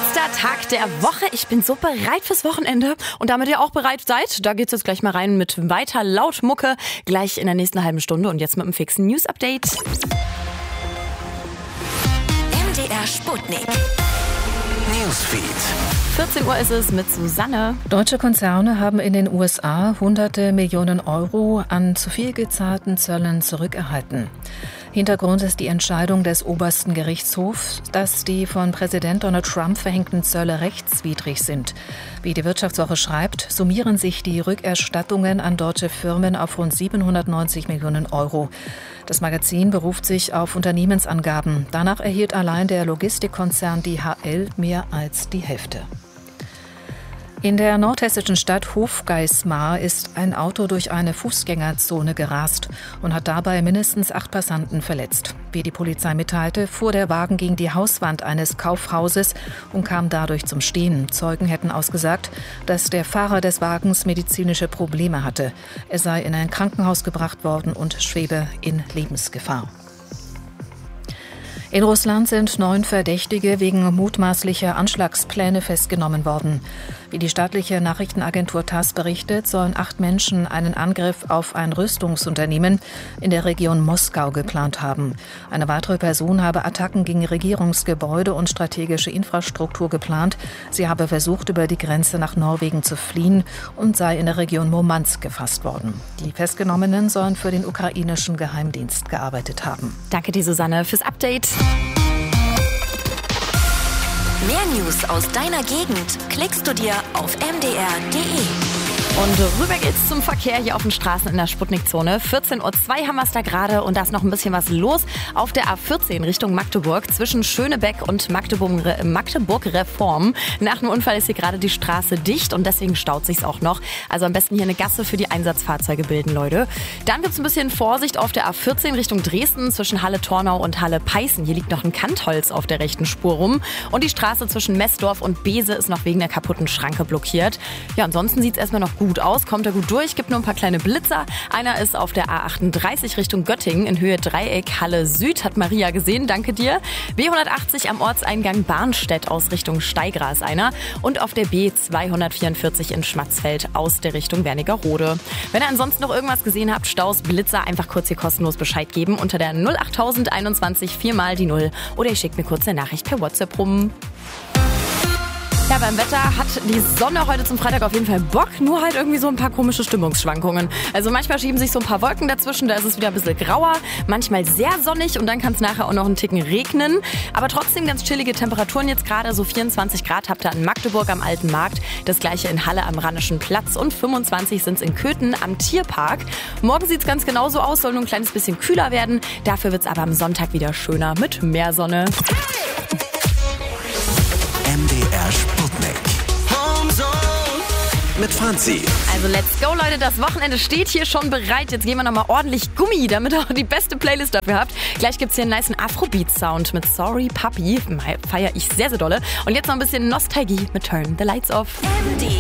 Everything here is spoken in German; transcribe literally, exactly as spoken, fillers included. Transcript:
Letzter Tag der Woche. Ich bin so bereit fürs Wochenende und damit ihr auch bereit seid, da geht's jetzt gleich mal rein mit weiter laut Mucke, gleich in der nächsten halben Stunde und jetzt mit einem fixen News-Update. M D R Sputnik. Newsfeed. vierzehn Uhr ist es mit Susanne. Deutsche Konzerne haben in den U S A hunderte Millionen Euro an zu viel gezahlten Zöllen zurückerhalten. Hintergrund ist die Entscheidung des obersten Gerichtshofs, dass die von Präsident Donald Trump verhängten Zölle rechtswidrig sind. Wie die Wirtschaftswoche schreibt, summieren sich die Rückerstattungen an deutsche Firmen auf rund siebenhundertneunzig Millionen Euro. Das Magazin beruft sich auf Unternehmensangaben. Danach erhielt allein der Logistikkonzern D H L mehr als die Hälfte. In der nordhessischen Stadt Hofgeismar ist ein Auto durch eine Fußgängerzone gerast und hat dabei mindestens acht Passanten verletzt. Wie die Polizei mitteilte, fuhr der Wagen gegen die Hauswand eines Kaufhauses und kam dadurch zum Stehen. Zeugen hätten ausgesagt, dass der Fahrer des Wagens medizinische Probleme hatte. Er sei in ein Krankenhaus gebracht worden und schwebe in Lebensgefahr. In Russland sind neun Verdächtige wegen mutmaßlicher Anschlagspläne festgenommen worden. Wie die staatliche Nachrichtenagentur TASS berichtet, sollen acht Menschen einen Angriff auf ein Rüstungsunternehmen in der Region Moskau geplant haben. Eine weitere Person habe Attacken gegen Regierungsgebäude und strategische Infrastruktur geplant. Sie habe versucht, über die Grenze nach Norwegen zu fliehen und sei in der Region Murmansk gefasst worden. Die Festgenommenen sollen für den ukrainischen Geheimdienst gearbeitet haben. Danke dir, Susanne, fürs Update. Mehr News aus deiner Gegend klickst du dir auf m d r punkt d e. Und rüber geht's zum Verkehr hier auf den Straßen in der Sputnik-Zone. vierzehn Uhr zwei haben wir es da gerade und da ist noch ein bisschen was los auf der A vierzehn Richtung Magdeburg zwischen Schönebeck und Magdeburg, Magdeburg Reform. Nach dem Unfall ist hier gerade die Straße dicht und deswegen staut sich's auch noch. Also am besten hier eine Gasse für die Einsatzfahrzeuge bilden, Leute. Dann gibt's ein bisschen Vorsicht auf der A vierzehn Richtung Dresden zwischen Halle-Tornau und Halle-Peißen. Hier liegt noch ein Kantholz auf der rechten Spur rum und die Straße zwischen Messdorf und Bese ist noch wegen der kaputten Schranke blockiert. Ja, ansonsten sieht's erstmal noch gut aus, kommt er gut durch, gibt nur ein paar kleine Blitzer. Einer ist auf der A achtunddreißig Richtung Göttingen in Höhe Dreieck Halle Süd, hat Maria gesehen, danke dir. B hundertachtzig am Ortseingang Barnstedt aus Richtung Steigra ist einer und auf der B zweihundertvierundvierzig in Schmatzfeld aus der Richtung Wernigerode. Wenn ihr ansonsten noch irgendwas gesehen habt, Staus, Blitzer, einfach kurz hier kostenlos Bescheid geben unter der null achttausend einundzwanzig viermal die Null oder ihr schickt mir kurz eine Nachricht per WhatsApp rum. Ja, beim Wetter hat die Sonne heute zum Freitag auf jeden Fall Bock, nur halt irgendwie so ein paar komische Stimmungsschwankungen. Also manchmal schieben sich so ein paar Wolken dazwischen, da ist es wieder ein bisschen grauer, manchmal sehr sonnig und dann kann es nachher auch noch einen Ticken regnen. Aber trotzdem ganz chillige Temperaturen jetzt gerade, so vierundzwanzig Grad habt ihr in Magdeburg am Alten Markt, das gleiche in Halle am Rheinischen Platz und fünfundzwanzig sind es in Köthen am Tierpark. Morgen sieht es ganz genauso aus, soll nur ein kleines bisschen kühler werden, dafür wird es aber am Sonntag wieder schöner mit mehr Sonne. M D R Sputnik. Homezone mit Franzi. Also let's go, Leute, das Wochenende steht hier schon bereit. Jetzt geben wir nochmal ordentlich Gummi, damit ihr auch die beste Playlist dafür habt. Gleich gibt's hier einen nicen Afrobeat-Sound mit Sorry Puppy. Feier ich sehr, sehr dolle. Und jetzt noch ein bisschen Nostalgie mit Turn the Lights Off. M D